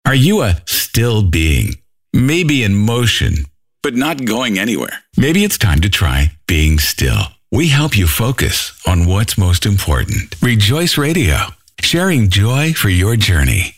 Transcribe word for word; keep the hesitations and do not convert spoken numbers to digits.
Are you a still being? Maybe in motion, but not going anywhere. Maybe it's time to try being still. We help you focus on what's most important. Rejoice Radio, sharing joy for your journey.